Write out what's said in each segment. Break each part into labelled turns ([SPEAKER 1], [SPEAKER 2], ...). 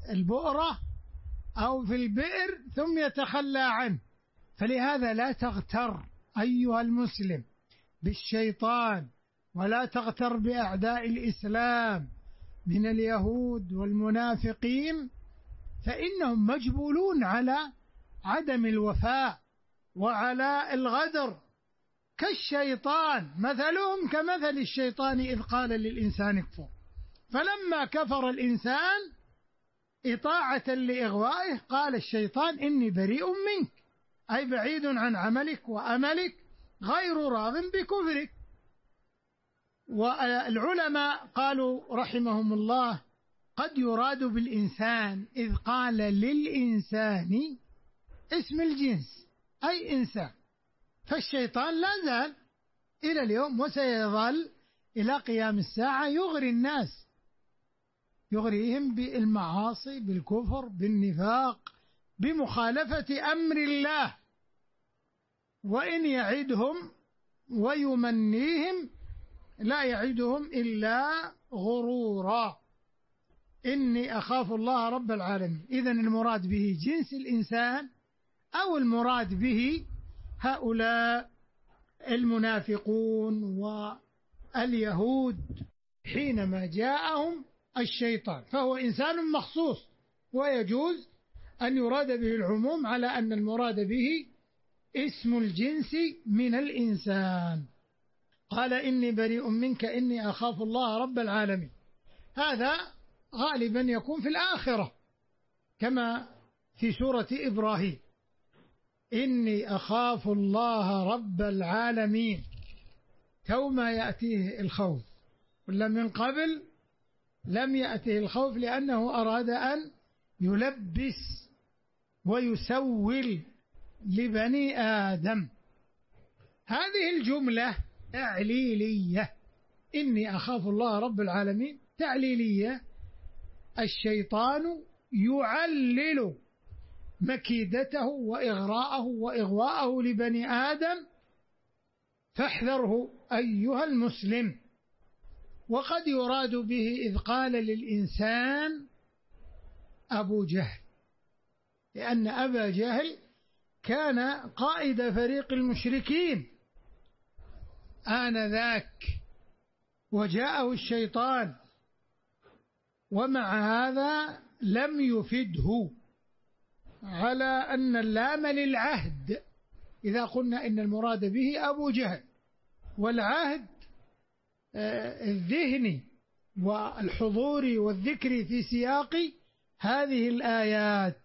[SPEAKER 1] البؤرة أو في البئر ثم يتخلى عنه. فلهذا لا تغتر أيها المسلم بالشيطان، ولا تغتر بأعداء الإسلام من اليهود والمنافقين، فإنهم مجبولون على عدم الوفاء وعلى الغدر كالشيطان، مثلهم كمثل الشيطان إذ قال للإنسان اكفر، فلما كفر الإنسان إطاعة لإغوائه قال الشيطان إني بريء منك، أي بعيد عن عملك وأملك، غير راض بكفرك. والعلماء قالوا رحمهم الله قد يراد بالإنسان إذ قال للإنسان اسم الجنس أي إنسان، فالشيطان لا زال إلى اليوم وسيظل إلى قيام الساعة يغري الناس، يغريهم بالمعاصي، بالكفر، بالنفاق، بمخالفة أمر الله، وإن يعدهم ويمنيهم لا يعدهم إلا غرورا. إني أخاف الله رب العالمين. إذن المراد به جنس الإنسان أو المراد به هؤلاء المنافقون واليهود حينما جاءهم الشيطان، فهو إنسان مخصوص، ويجوز أن يراد به العموم على أن المراد به اسم الجنس من الإنسان. قال إني بريء منك إني أخاف الله رب العالمين. هذا غالبا يكون في الآخرة كما في سورة إبراهيم، إني أخاف الله رب العالمين، تو ما يأتيه الخوف، ولا من قبل لم يأتيه الخوف لأنه أراد أن يلبس ويسول لبني آدم. هذه الجملة تعليلية، إني أخاف الله رب العالمين تعليلية، الشيطان يعلل مكيدته وإغراءه وإغواءه لبني آدم، فاحذره أيها المسلم. وقد يراد به إذ قال للإنسان أبو جهل، لأن أبا جهل كان قائد فريق المشركين آنذاك، وجاءه الشيطان، ومع هذا لم يفده على أن اللام للعهد إذا قلنا إن المراد به أبو جهل، والعهد الذهني والحضوري والذكري في سياق هذه الآيات.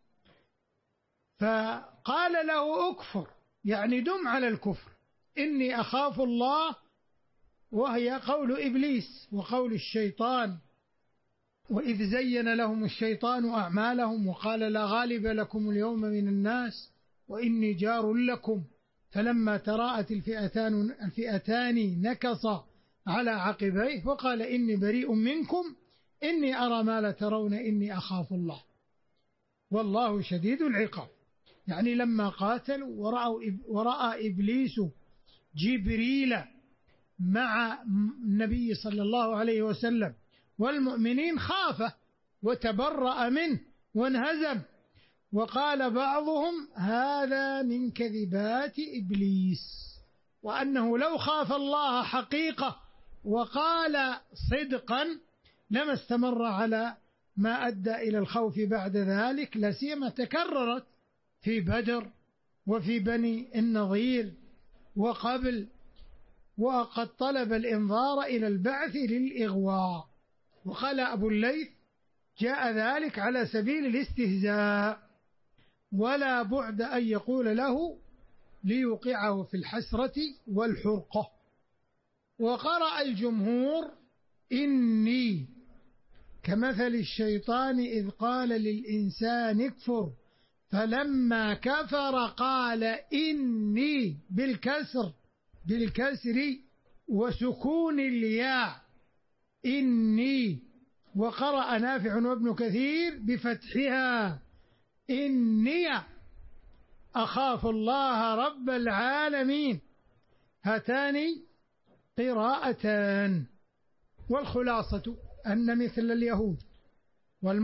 [SPEAKER 1] فقال له أكفر، يعني دم على الكفر، إني أخاف الله، وهي قول إبليس وقول الشيطان، وإذ زين لهم الشيطان أعمالهم وقال لا غالب لكم اليوم من الناس وإني جار لكم، فلما تراءت الفئتان نكص على عقبيه وقال إني بريء منكم إني أرى ما لا ترون إني أخاف الله والله شديد العقاب. يعني لما قاتلوا ورأى إبليس جبريل مع النبي صلى الله عليه وسلم والمؤمنين خاف وتبرأ منه وانهزم، وقال بعضهم هذا من كذبات إبليس، وأنه لو خاف الله حقيقة وقال صدقا لما استمر على ما أدى إلى الخوف بعد ذلك، لسيما تكررت في بدر وفي بني النضير وقبل، وقد طلب الإنظار إلى البعث للإغواء. وقال أبو الليث جاء ذلك على سبيل الاستهزاء، ولا بعد أن يقول له ليوقعه في الحسرة والحرقة. وقرأ الجمهور إني كمثل الشيطان إذ قال للإنسان اكفر فلما كفر قال إني بالكسر وسكون الياء إني. وقرأ نافع وابن كثير بفتحها إني أخاف الله رب العالمين. هاتان قراءتان، والخلاصة أن مثل اليهود